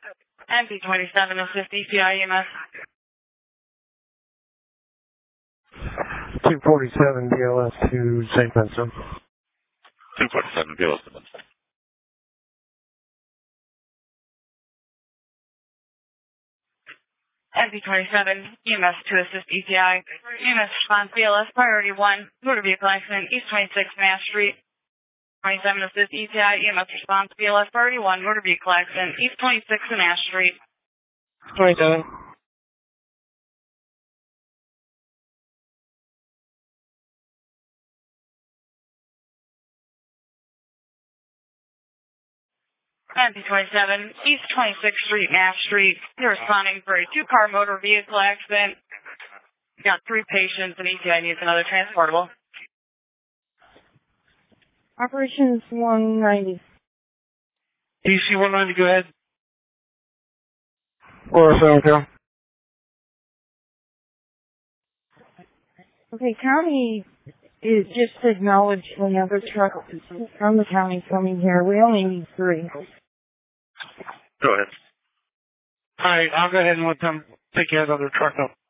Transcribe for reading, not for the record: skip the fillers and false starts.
NP27 assist EPI EMS. 247 BLS to St. Vincent. 247 BLS to Vincent. NP27 EMS to assist EPI. EMS response BLS priority 1. Motor vehicle accident East 26 Mass Street. 27 assist EPI EMS response BLS priority 1. Motor vehicle accident East 26 Mass Street. 27. NP27 East 26th Street, Mass Street. You're responding for a 2-car motor vehicle accident. You got 3 patients and EPI needs another transportable. Operations 190. DC 190, go ahead. Or Southern. Okay, county is just acknowledged another truck from the county coming here. We only need 3. Go ahead. Alright, I'll go ahead and let them take care of the other truck up.